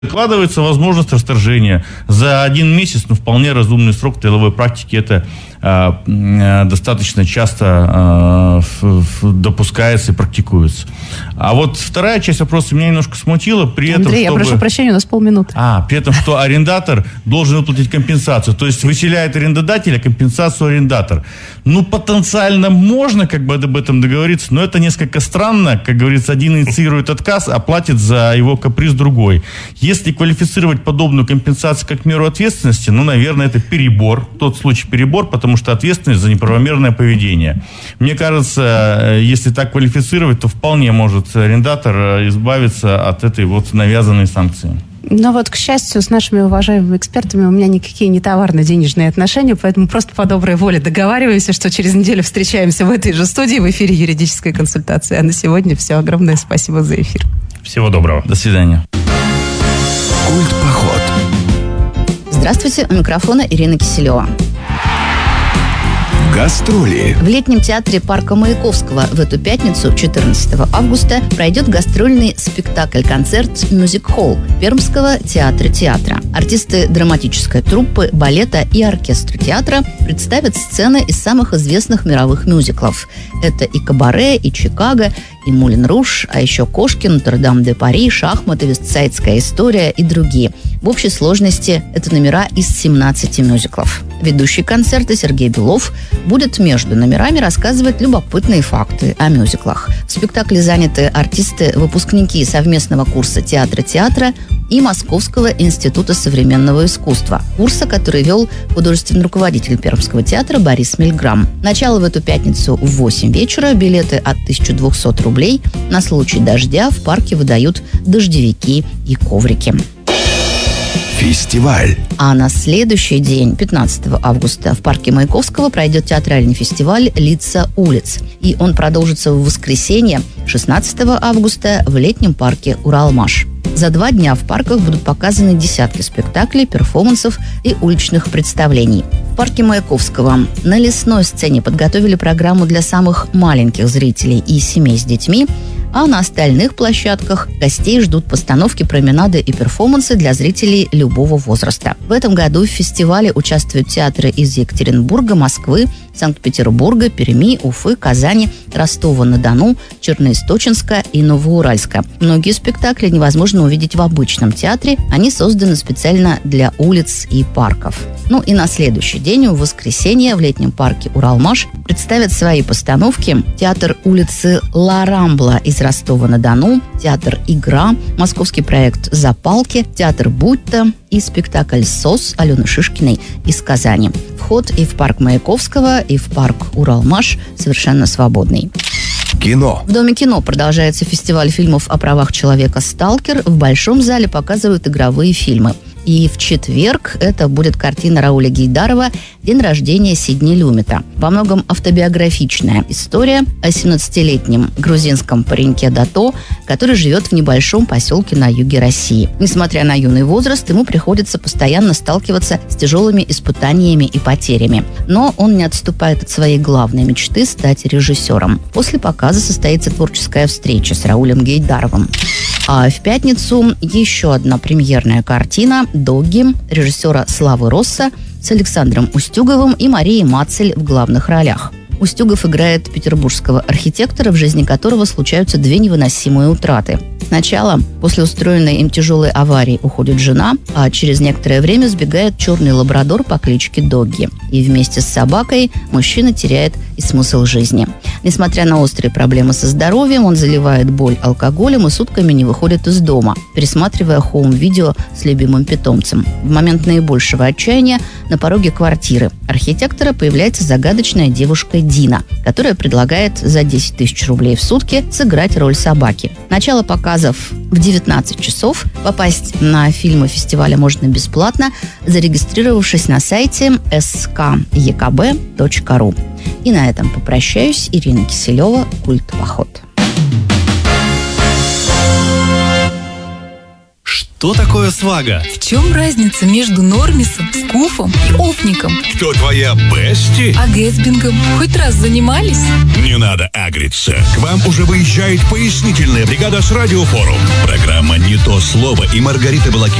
Закладывается возможность расторжения. За 1 месяц, вполне разумный срок в тыловой практике, это достаточно часто допускается и практикуется. А вот вторая часть вопроса меня немножко смутила. Андрей, я прошу прощения, у нас полминуты. При этом, что арендатор должен выплатить компенсацию. То есть выселяет арендодатель, а компенсацию арендатор. Потенциально можно об этом договориться, но это несколько странно. Как говорится, один инициирует отказ, а платит за его каприз другой. Если квалифицировать подобную компенсацию как меру ответственности, наверное, это перебор. В тот случай перебор, потому что ответственность за неправомерное поведение. Мне кажется, если так квалифицировать, то вполне может арендатор избавиться от этой навязанной санкции. К счастью, с нашими уважаемыми экспертами у меня никакие не товарно-денежные отношения, поэтому просто по доброй воле договариваемся, что через неделю встречаемся в этой же студии в эфире юридической консультации. А на сегодня все. Огромное спасибо за эфир. Всего доброго. До свидания. Культпоход. Здравствуйте, у микрофона Ирина Киселева. Гастроли. В летнем театре парка Маяковского в эту пятницу, 14 августа, пройдет гастрольный спектакль-концерт «Мюзик Холл» Пермского театра. Артисты драматической труппы, балета и оркестра театра представят сцены из самых известных мировых мюзиклов. Это и «Кабаре», и «Чикаго», и «Мулен Руж», а еще «Кошки», «Нотр-Дам-де-Пари», «Шахматы», «Вестсайдская история» и другие. В общей сложности это номера из 17 мюзиклов. Ведущий концерта Сергей Белов будет между номерами рассказывать любопытные факты о мюзиклах. В спектакле заняты артисты-выпускники совместного курса театра и Московского института современного искусства. Курса, который вел художественный руководитель Пермского театра Борис Мильграм. Начало в эту пятницу в 8 вечера. Билеты от 1200 рублей. На случай дождя в парке выдают дождевики и коврики. Фестиваль. А на следующий день, 15 августа, в парке Маяковского пройдет театральный фестиваль «Лица улиц». И он продолжится в воскресенье, 16 августа, в летнем парке «Уралмаш». За 2 дня в парках будут показаны десятки спектаклей, перформансов и уличных представлений. В парке Маяковского на лесной сцене подготовили программу для самых маленьких зрителей и семей с детьми, а на остальных площадках гостей ждут постановки, променады и перформансы для зрителей любого возраста. В этом году в фестивале участвуют театры из Екатеринбурга, Москвы, Санкт-Петербурга, Перми, Уфы, Казани, Ростова-на-Дону, Черноисточинска и Новоуральска. Многие спектакли невозможно увидеть в обычном театре, они созданы специально для улиц и парков. И на следующий день, в воскресенье, в летнем парке «Уралмаш» представят свои постановки театр улицы Ла Рамбла из Ростова-на-Дону, театр «Игра», московский проект «Запалки», театр «Будь-то» и спектакль «СОС» Алены Шишкиной из Казани. Вход и в парк Маяковского, и в парк «Уралмаш» совершенно свободный. Кино. В Доме кино продолжается фестиваль фильмов о правах человека «Сталкер». В Большом зале показывают игровые фильмы. И в четверг это будет картина Рауля Гейдарова «День рождения Сидни Люмета». Во многом автобиографичная история о 17-летнем грузинском пареньке Дато, который живет в небольшом поселке на юге России. Несмотря на юный возраст, ему приходится постоянно сталкиваться с тяжелыми испытаниями и потерями. Но он не отступает от своей главной мечты – стать режиссером. После показа состоится творческая встреча с Раулем Гейдаровым. А в пятницу еще одна премьерная картина «Догги» режиссера Славы Росса с Александром Устюговым и Марией Мацель в главных ролях. Устюгов играет петербургского архитектора, в жизни которого случаются 2 невыносимые утраты. Сначала, после устроенной им тяжелой аварии, уходит жена, а через некоторое время сбегает черный лабрадор по кличке Догги. И вместе с собакой мужчина теряет и смысл жизни. Несмотря на острые проблемы со здоровьем, он заливает боль алкоголем и сутками не выходит из дома, пересматривая хоум-видео с любимым питомцем. В момент наибольшего отчаяния на пороге квартиры архитектора появляется загадочная девушка Дина, которая предлагает за 10 тысяч рублей в сутки сыграть роль собаки. Начало показов в 19 часов. Попасть на фильмы фестиваля можно бесплатно, зарегистрировавшись на сайте skekb.ru. И на этом попрощаюсь. Ирина Киселева, Культпоход. Что такое свага? В чем разница между нормисом, скуфом и офником? Кто твоя бести? А гэтсбингом хоть раз занимались? Не надо агриться. К вам уже выезжает пояснительная бригада с Радиофорум. Программа «Не то слово» и Маргарита Балакирова